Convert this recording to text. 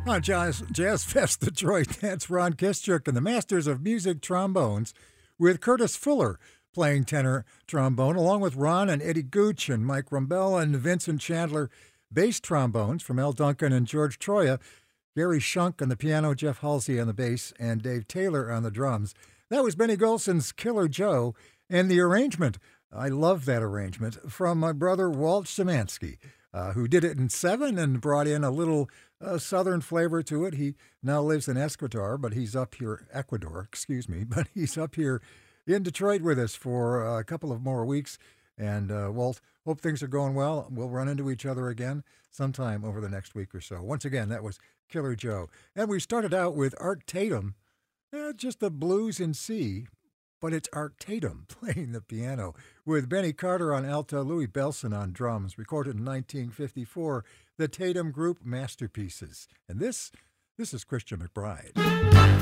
On Jazz Fest Detroit, that's Ron Kischuk and the Masters of Music Trombones with Curtis Fuller playing tenor trombone, along with Ron and Eddie Gooch and Mike Rumbell and Vincent Chandler, bass trombones from Al Duncan and George Troya, Gary Shunk on the piano, Jeff Halsey on the bass, and Dave Taylor on the drums. That was Benny Golson's Killer Joe, and the arrangement, I love that arrangement, from my brother Walt Szymanski, who did it in 7 and brought in a little southern flavor to it. He now lives in Ecuador, but he's up here in Detroit with us for a couple of more weeks. And Walt, hope things are going well. We'll run into each other again sometime over the next week or so. Once again, that was Killer Joe. And we started out with Art Tatum, just the blues in C, but it's Art Tatum playing the piano with Benny Carter on alto, Louis Bellson on drums, recorded in 1954, the Tatum Group Masterpieces. And this is Christian McBride.